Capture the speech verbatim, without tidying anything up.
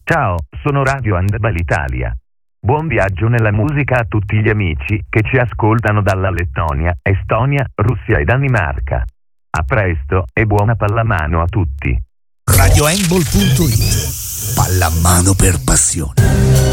Ciao, sono Radio Handball Italia. Buon viaggio nella musica a tutti gli amici che ci ascoltano dalla Lettonia, Estonia, Russia e Danimarca. A presto e buona pallamano a tutti. Radio Handball punto it. Pallamano per passione.